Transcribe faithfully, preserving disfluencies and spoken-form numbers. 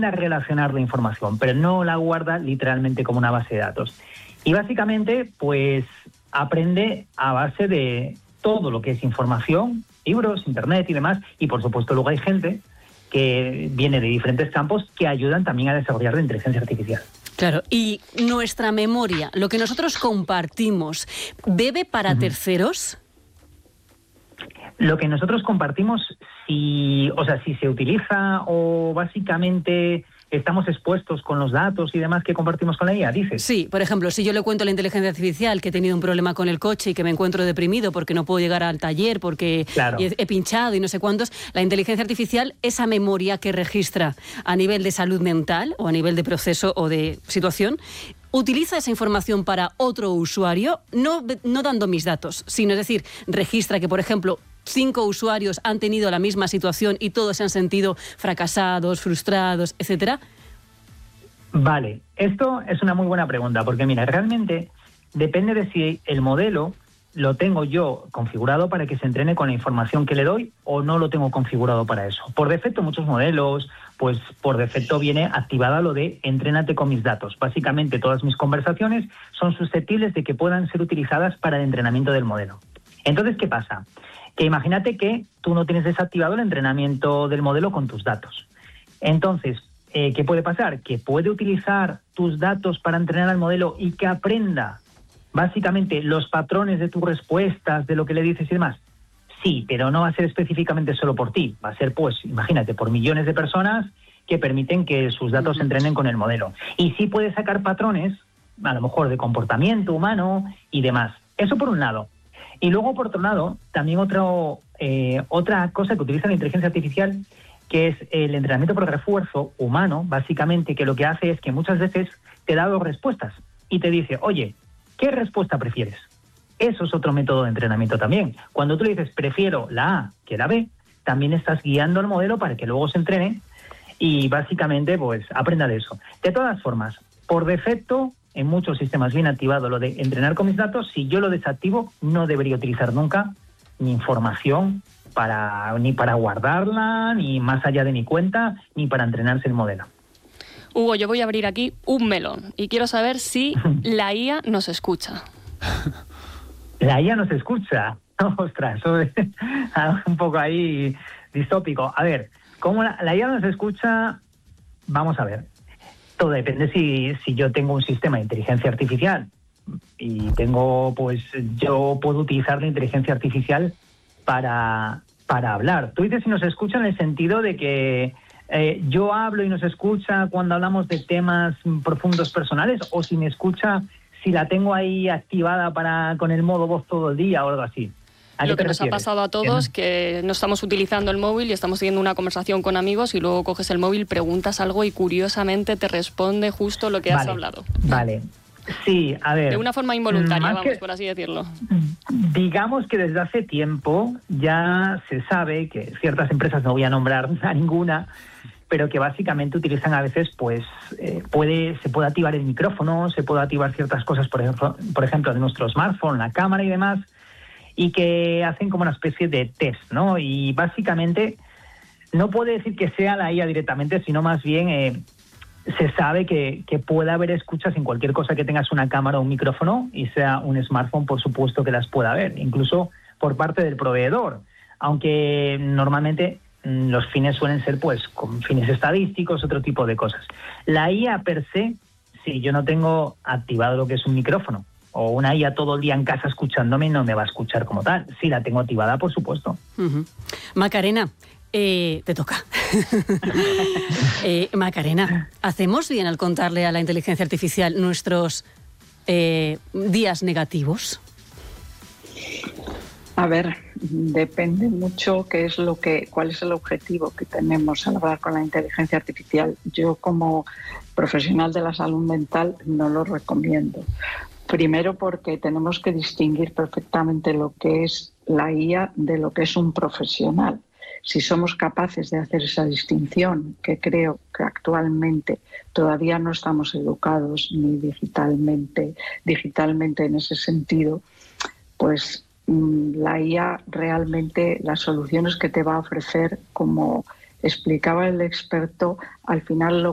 aprende a relacionar la información, pero no la guarda literalmente como una base de datos. Y básicamente, pues, aprende a base de todo lo que es información, libros, internet y demás, y por supuesto luego hay gente que viene de diferentes campos que ayudan también a desarrollar la inteligencia artificial. Claro, y nuestra memoria, lo que nosotros compartimos, ¿bebe para uh-huh. terceros? Lo que nosotros compartimos, si, o sea, si se utiliza o básicamente estamos expuestos con los datos y demás que compartimos con la I A, dices. Sí, por ejemplo, si yo le cuento a la inteligencia artificial que he tenido un problema con el coche y que me encuentro deprimido porque no puedo llegar al taller porque claro. he, he pinchado y no sé cuántos, la inteligencia artificial, esa memoria que registra a nivel de salud mental o a nivel de proceso o de situación, utiliza esa información para otro usuario, no, no dando mis datos, sino es decir, registra que, por ejemplo, cinco usuarios han tenido la misma situación y todos se han sentido fracasados, frustrados, etcétera. Vale, esto es una muy buena pregunta, porque mira, realmente depende de si el modelo lo tengo yo configurado para que se entrene con la información que le doy o no lo tengo configurado para eso. Por defecto, muchos modelos, pues por defecto viene activada lo de entrénate con mis datos. Básicamente todas mis conversaciones son susceptibles de que puedan ser utilizadas para el entrenamiento del modelo. Entonces, ¿qué pasa? Que imagínate que tú no tienes desactivado el entrenamiento del modelo con tus datos. Entonces, eh, ¿qué puede pasar? Que puede utilizar tus datos para entrenar al modelo y que aprenda básicamente los patrones de tus respuestas, de lo que le dices y demás. Sí, pero no va a ser específicamente solo por ti. Va a ser, pues, imagínate, por millones de personas que permiten que sus datos se entrenen con el modelo. Y sí puede sacar patrones, a lo mejor de comportamiento humano y demás. Eso por un lado. Y luego, por otro lado, también otro, eh, otra cosa que utiliza la inteligencia artificial, que es el entrenamiento por refuerzo humano, básicamente, que lo que hace es que muchas veces te da dos respuestas y te dice, oye, ¿qué respuesta prefieres? Eso es otro método de entrenamiento también. Cuando tú le dices, prefiero la A que la B, también estás guiando al modelo para que luego se entrene y básicamente pues aprenda de eso. De todas formas, por defecto, en muchos sistemas viene activado lo de entrenar con mis datos. Si yo lo desactivo, no debería utilizar nunca ni información para ni para guardarla, ni más allá de mi cuenta, ni para entrenarse el modelo. Hugo, yo voy a abrir aquí un melón y quiero saber si la I A nos escucha. La I A nos escucha. Ostras, eso es un poco ahí distópico. A ver, ¿cómo la, la I A nos escucha? Vamos a ver. Todo depende si, si yo tengo un sistema de inteligencia artificial y tengo, pues, yo puedo utilizar la inteligencia artificial para, para hablar. Tú dices si nos escucha en el sentido de que eh, yo hablo y nos escucha cuando hablamos de temas profundos personales, o si me escucha si la tengo ahí activada para con el modo voz todo el día o algo así. Lo que nos ha pasado a todos, que no estamos utilizando el móvil y estamos teniendo una conversación con amigos y luego coges el móvil, preguntas algo y curiosamente te responde justo lo que vale, has hablado. Vale, sí, a ver. De una forma involuntaria, vamos, que, por así decirlo. Digamos que desde hace tiempo ya se sabe que ciertas empresas, no voy a nombrar a ninguna, pero que básicamente utilizan a veces, pues, eh, puede se puede activar el micrófono, se puede activar ciertas cosas, por ejemplo, por ejemplo, de nuestro smartphone, la cámara y demás, y que hacen como una especie de test, ¿no? Y básicamente no puede decir que sea la I A directamente, sino más bien eh, se sabe que, que puede haber escuchas en cualquier cosa que tengas una cámara o un micrófono, y sea un smartphone, por supuesto que las pueda haber, incluso por parte del proveedor, aunque normalmente mmm, los fines suelen ser pues con fines estadísticos, otro tipo de cosas. La I A per se, si yo no tengo activado lo que es un micrófono, o una I A todo el día en casa escuchándome, no me va a escuchar como tal. Si la tengo activada, por supuesto. Uh-huh. Macarena, eh, te toca. eh, Macarena, ¿hacemos bien al contarle a la inteligencia artificial nuestros eh, días negativos? A ver, depende mucho qué es lo que, cuál es el objetivo que tenemos al hablar con la inteligencia artificial. Yo, como profesional de la salud mental, no lo recomiendo. Primero, porque tenemos que distinguir perfectamente lo que es la I A de lo que es un profesional. Si somos capaces de hacer esa distinción, que creo que actualmente todavía no estamos educados ni digitalmente, digitalmente en ese sentido, pues la I A realmente, las soluciones que te va a ofrecer, como explicaba el experto, al final lo